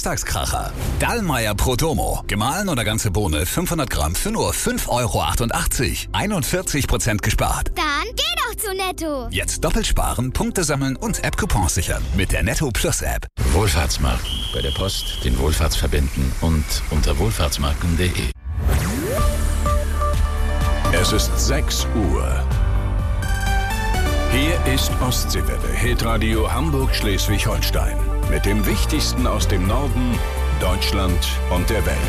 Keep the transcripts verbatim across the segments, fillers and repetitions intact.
Samstagskracher. Dallmayr Protomo. Gemahlen oder ganze Bohne fünfhundert Gramm für nur fünf Euro achtundachtzig. einundvierzig Prozent gespart. Dann geh doch zu Netto. Jetzt doppelt sparen, Punkte sammeln und App-Coupons sichern mit der Netto Plus App. Wohlfahrtsmarken. Bei der Post, den Wohlfahrtsverbänden und unter wohlfahrtsmarken punkt de. Es ist sechs Uhr. Hier ist Ostseewelle, Hitradio Hamburg-Schleswig-Holstein. Mit dem Wichtigsten aus dem Norden, Deutschland und der Welt.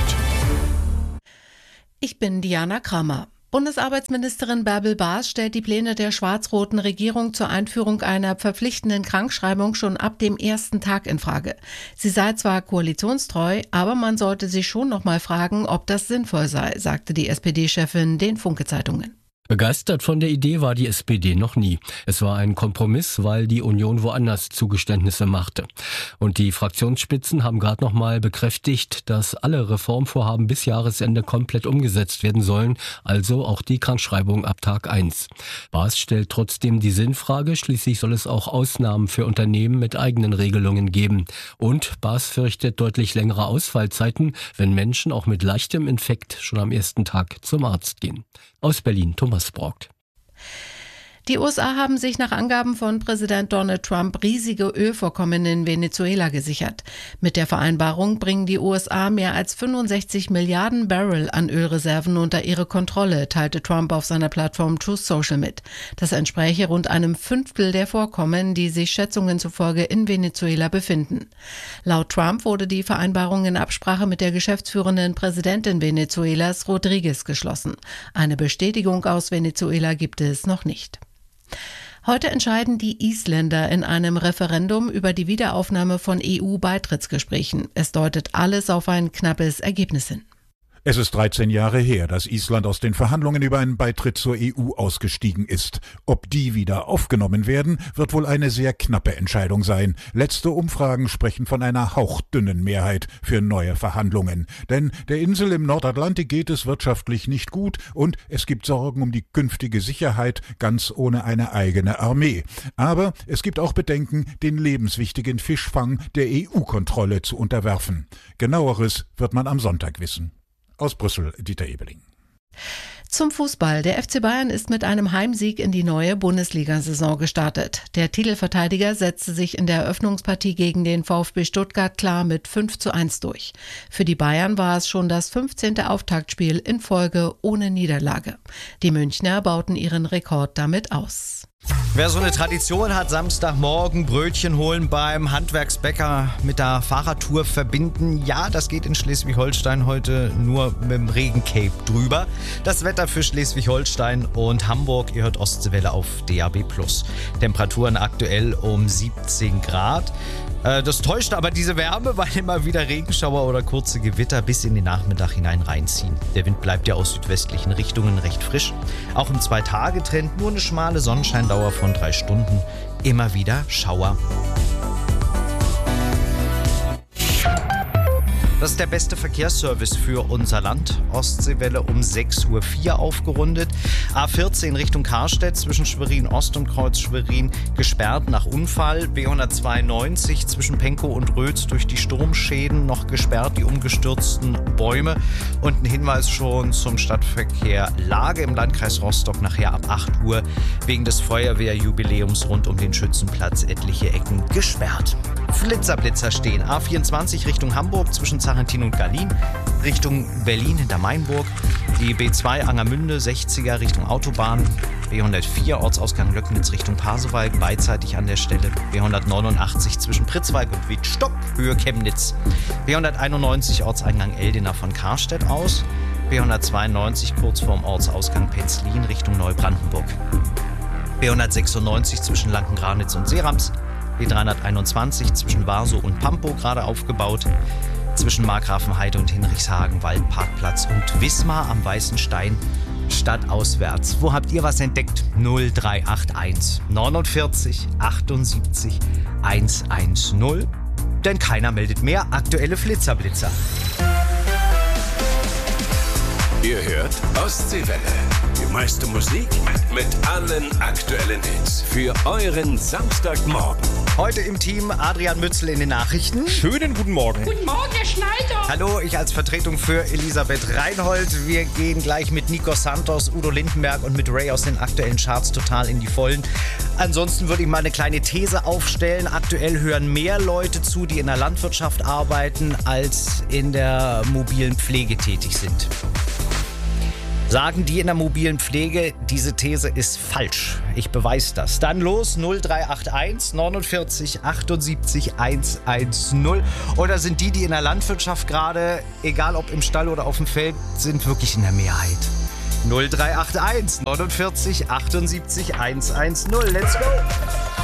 Ich bin Diana Kramer. Bundesarbeitsministerin Bärbel Baas stellt die Pläne der schwarz-roten Regierung zur Einführung einer verpflichtenden Krankschreibung schon ab dem ersten Tag in Frage. Sie sei zwar koalitionstreu, aber man sollte sich schon noch mal fragen, ob das sinnvoll sei, sagte die S P D-Chefin den Funke-Zeitungen. Begeistert von der Idee war die S P D noch nie. Es war ein Kompromiss, weil die Union woanders Zugeständnisse machte. Und die Fraktionsspitzen haben gerade noch mal bekräftigt, dass alle Reformvorhaben bis Jahresende komplett umgesetzt werden sollen, also auch die Krankschreibung ab Tag eins. Baas stellt trotzdem die Sinnfrage, schließlich soll es auch Ausnahmen für Unternehmen mit eigenen Regelungen geben. Und Baas fürchtet deutlich längere Ausfallzeiten, wenn Menschen auch mit leichtem Infekt schon am ersten Tag zum Arzt gehen. Aus Berlin, Thomas Brockt. Die U S A haben sich nach Angaben von Präsident Donald Trump riesige Ölvorkommen in Venezuela gesichert. Mit der Vereinbarung bringen die U S A mehr als fünfundsechzig Milliarden Barrel an Ölreserven unter ihre Kontrolle, teilte Trump auf seiner Plattform Truth Social mit. Das entspräche rund einem Fünftel der Vorkommen, die sich Schätzungen zufolge in Venezuela befinden. Laut Trump wurde die Vereinbarung in Absprache mit der geschäftsführenden Präsidentin Venezuelas, Rodriguez, geschlossen. Eine Bestätigung aus Venezuela gibt es noch nicht. Heute entscheiden die Isländer in einem Referendum über die Wiederaufnahme von E U-Beitrittsgesprächen. Es deutet alles auf ein knappes Ergebnis hin. Es ist dreizehn Jahre her, dass Island aus den Verhandlungen über einen Beitritt zur E U ausgestiegen ist. Ob die wieder aufgenommen werden, wird wohl eine sehr knappe Entscheidung sein. Letzte Umfragen sprechen von einer hauchdünnen Mehrheit für neue Verhandlungen. Denn der Insel im Nordatlantik geht es wirtschaftlich nicht gut und es gibt Sorgen um die künftige Sicherheit, ganz ohne eine eigene Armee. Aber es gibt auch Bedenken, den lebenswichtigen Fischfang der E U-Kontrolle zu unterwerfen. Genaueres wird man am Sonntag wissen. Aus Brüssel, Dieter Ebeling. Zum Fußball. Der F C Bayern ist mit einem Heimsieg in die neue Bundesliga-Saison gestartet. Der Titelverteidiger setzte sich in der Eröffnungspartie gegen den VfB Stuttgart klar mit fünf zu eins durch. Für die Bayern war es schon das fünfzehnte Auftaktspiel in Folge ohne Niederlage. Die Münchner bauten ihren Rekord damit aus. Wer so eine Tradition hat, Samstagmorgen Brötchen holen beim Handwerksbäcker mit der Fahrradtour verbinden, ja, das geht in Schleswig-Holstein heute nur mit dem Regencape drüber. Das Wetter für Schleswig-Holstein und Hamburg, ihr hört Ostseewelle auf D A B plus. Temperaturen aktuell um siebzehn Grad. Das täuscht aber diese Wärme, weil immer wieder Regenschauer oder kurze Gewitter bis in den Nachmittag hinein reinziehen. Der Wind bleibt ja aus südwestlichen Richtungen recht frisch. Auch im Zwei-Tage-Trend nur eine schmale Sonnenscheindauer von drei Stunden. Immer wieder Schauer. Das ist der beste Verkehrsservice für unser Land. Ostseewelle um sechs Uhr vier aufgerundet. A vierzehn Richtung Karstedt zwischen Schwerin Ost und Kreuz Schwerin gesperrt nach Unfall. B hundertzweiundneunzig zwischen Penkow und Rötz durch die Sturmschäden noch gesperrt, die umgestürzten Bäume. Und ein Hinweis schon zum Stadtverkehr. Lage im Landkreis Rostock nachher ab acht Uhr wegen des Feuerwehrjubiläums rund um den Schützenplatz etliche Ecken gesperrt. Flitzerblitzer stehen. A vierundzwanzig Richtung Hamburg zwischen Zarentin und Garlin, Richtung Berlin hinter Mainburg. Die B zwei Angermünde, sechziger Richtung Autobahn. B hundertvier Ortsausgang Löcknitz Richtung Pasewalk, beidseitig an der Stelle. B hundertneunundachtzig zwischen Pritzwalk und Wittstock, Höhe Chemnitz. B hunderteinundneunzig Ortseingang Eldena von Karstedt aus. B hundertzweiundneunzig kurz vorm Ortsausgang Penzlin Richtung Neubrandenburg. B hundertsechsundneunzig zwischen Lanken-Granitz und Serams. B dreihunderteinundzwanzig zwischen Warsow und Pampow gerade aufgebaut. Zwischen Markgrafenheide und Hinrichshagen, Waldparkplatz und Wismar am Weißen Stein, stadtauswärts. Wo habt ihr was entdeckt? null drei acht eins neunundvierzig achtundsiebzig hundertzehn. Denn keiner meldet mehr aktuelle Flitzerblitzer. Ihr hört Ostseewelle. Die meiste Musik, mit allen aktuellen Hits für euren Samstagmorgen. Heute im Team Adrian Mützel in den Nachrichten. Schönen guten Morgen. Guten Morgen, Herr Schneider. Hallo, ich als Vertretung für Elisabeth Reinhold. Wir gehen gleich mit Nico Santos, Udo Lindenberg und mit Ray aus den aktuellen Charts total in die Vollen. Ansonsten würde ich mal eine kleine These aufstellen. Aktuell hören mehr Leute zu, die in der Landwirtschaft arbeiten, als in der mobilen Pflege tätig sind. Sagen die in der mobilen Pflege, diese These ist falsch. Ich beweise das. Dann los, null drei acht eins neunundvierzig achtundsiebzig hundertzehn. Oder sind die, die in der Landwirtschaft gerade, egal ob im Stall oder auf dem Feld, sind wirklich in der Mehrheit? null drei acht eins neunundvierzig achtundsiebzig hundertzehn. Let's go!